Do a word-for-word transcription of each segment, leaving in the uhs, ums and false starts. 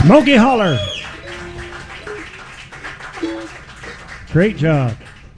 Smokey Holler. Great job.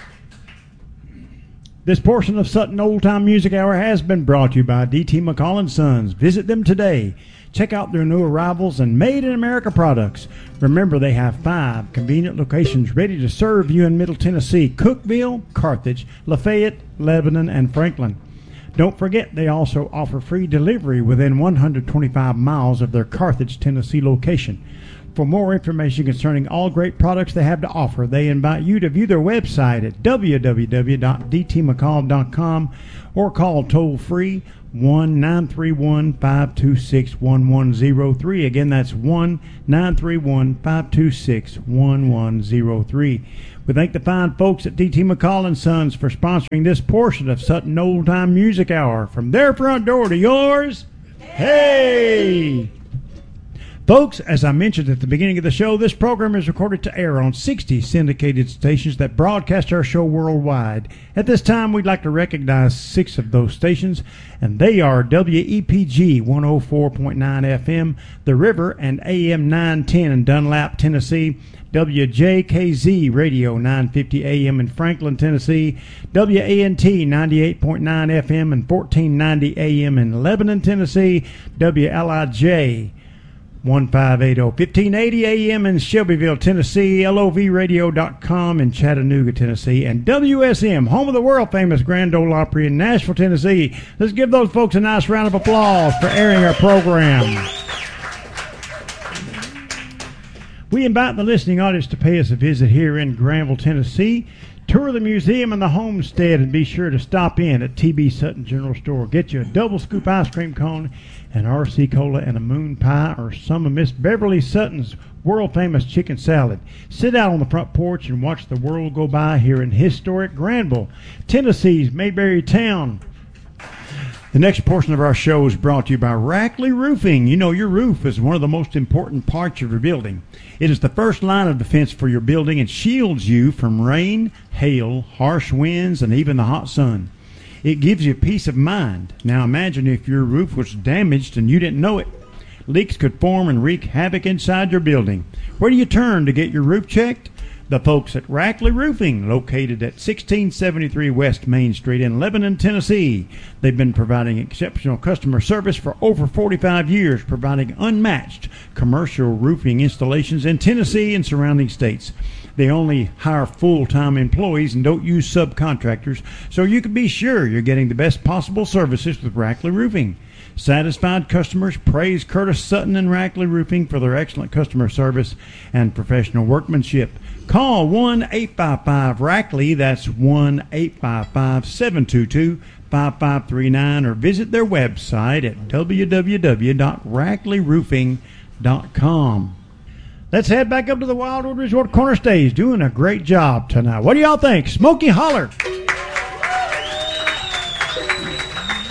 This portion of Sutton Old Time Music Hour has been brought to you by D T McCall and Sons. Visit them today. Check out their new arrivals and Made in America products. Remember, they have five convenient locations ready to serve you in Middle Tennessee: Cookeville, Carthage, Lafayette, Lebanon, and Franklin. Don't forget, they also offer free delivery within one hundred twenty-five miles of their Carthage, Tennessee location. For more information concerning all great products they have to offer, they invite you to view their website at w w w dot d t mccall dot com or call toll-free one nine three one, five two six, one one zero three. Again, that's one nine three one, five two six, one one zero three. We thank the fine folks at D T McCall and Sons for sponsoring this portion of Sutton Old Time Music Hour. From their front door to yours, hey! Folks, as I mentioned at the beginning of the show, this program is recorded to air on sixty syndicated stations that broadcast our show worldwide. At this time, we'd like to recognize six of those stations, and they are W E P G one oh four point nine F M, The River, and A M nine ten in Dunlap, Tennessee, W J K Z Radio nine fifty A M in Franklin, Tennessee, W A N T ninety-eight point nine F M and fourteen ninety A M in Lebanon, Tennessee, W L I J fifteen eighty, fifteen eighty A M in Shelbyville, Tennessee, L O V radio dot com in Chattanooga, Tennessee, and W S M, home of the world-famous Grand Ole Opry in Nashville, Tennessee. Let's give those folks a nice round of applause for airing our program. We invite the listening audience to pay us a visit here in Granville, Tennessee. Tour the museum and the homestead, and be sure to stop in at T B Sutton General Store. Get you a double scoop ice cream cone, an R C Cola, and a moon pie, or some of Miss Beverly Sutton's world-famous chicken salad. Sit out on the front porch and watch the world go by here in historic Granville, Tennessee's Mayberry town. The next portion of our show is brought to you by Rackley Roofing. You know, your roof is one of the most important parts of your building. It is the first line of defense for your building and shields you from rain, hail, harsh winds, and even the hot sun. It gives you peace of mind. Now imagine if your roof was damaged and you didn't know it. Leaks could form and wreak havoc inside your building. Where do you turn to get your roof checked? The folks at Rackley Roofing, located at sixteen seventy-three West Main Street in Lebanon, Tennessee. They've been providing exceptional customer service for over forty-five years, providing unmatched commercial roofing installations in Tennessee and surrounding states. They only hire full-time employees and don't use subcontractors, so you can be sure you're getting the best possible services with Rackley Roofing. Satisfied customers praise Curtis Sutton and Rackley Roofing for their excellent customer service and professional workmanship. Call one eight five five Rackley, that's one eight five five, seven two two, five five three nine, or visit their website at w w w dot rackley roofing dot com. Let's head back up to the Wildwood Resort Corner Stage, doing a great job tonight. What do y'all think? Smokey Holler!